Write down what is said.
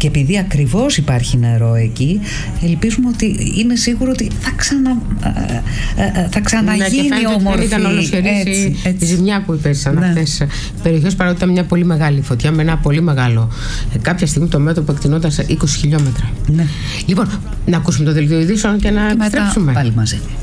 Και επειδή ακριβώς υπάρχει νερό εκεί, ελπίζουμε ότι είναι σίγουρο ότι θα ξαναγίνει όμορφη. Ήταν ολοσχερής η ζημιά που υπέστησαν αυτές οι περιοχές, παρότι ήταν μια πολύ μεγάλη φωτιά με ένα πολύ μεγάλο. Κάποια στιγμή το μέτωπο εκτεινόταν σε 20 χιλιόμετρα. Ναι. Λοιπόν, να ακούσουμε το δελτίο ειδήσεων και να επιστρέψουμε. Πάλι μαζί.